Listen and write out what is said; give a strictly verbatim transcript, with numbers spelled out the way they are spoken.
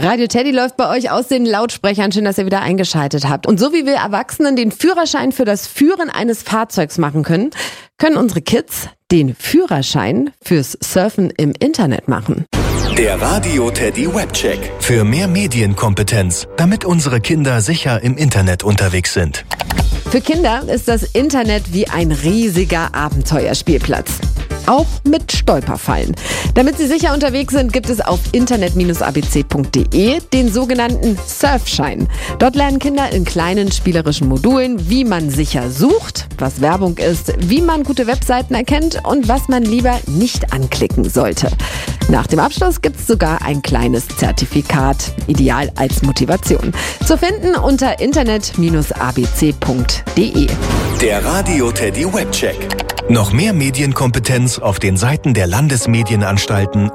Radio Teddy läuft bei euch aus den Lautsprechern. Schön, dass ihr wieder eingeschaltet habt. Und so wie wir Erwachsenen den Führerschein für das Führen eines Fahrzeugs machen können, können unsere Kids den Führerschein fürs Surfen im Internet machen. Der Radio Teddy Webcheck. Für mehr Medienkompetenz, damit unsere Kinder sicher im Internet unterwegs sind. Für Kinder ist das Internet wie ein riesiger Abenteuerspielplatz. Auch mit Stolperfallen. Damit sie sicher unterwegs sind, gibt es auf internet Bindestrich a b c punkt d e den sogenannten Surfschein. Dort lernen Kinder in kleinen spielerischen Modulen, wie man sicher sucht, was Werbung ist, wie man gute Webseiten erkennt und was man lieber nicht anklicken sollte. Nach dem Abschluss gibt es sogar ein kleines Zertifikat, ideal als Motivation. Zu finden unter internet Bindestrich a b c punkt d e. Der Radio Teddy Webcheck. Noch mehr Medienkompetenz auf den Seiten der Landesmedienanstalten